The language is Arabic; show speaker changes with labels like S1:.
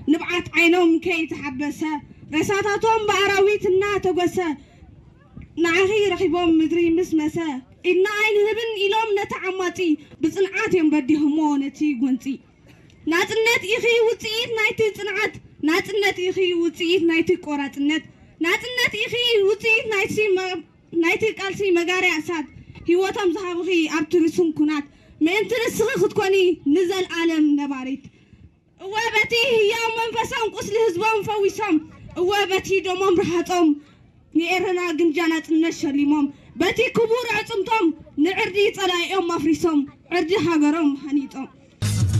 S1: نبعت عينهم كي تحبسا رساتاتهم بأراويتنا تقوسا نعخي رخيبهم مدري مسمسا إنا عين هبن إلوم نتعماتي بصنعاتهم بديهم مونتي قنتي ناتنت إخي وطيت نايتي صنعات ناتنت إخي وطيت نايتي قراتنت ناتنت إخي وطيت نايتي قالسي مغاري أساد هيوتهم زهابخي أبترسون كنات ما أنت نسخ تكوني نزل عالم نباريت وابتي يوم منفسهم قسل هزبهم فويسهم وابتي دومهم رحاتهم نيرنا جنجانات النشر بتي كبور عصمتهم نعردي طلايهم مفرسهم عردي حجرهم حنيتهم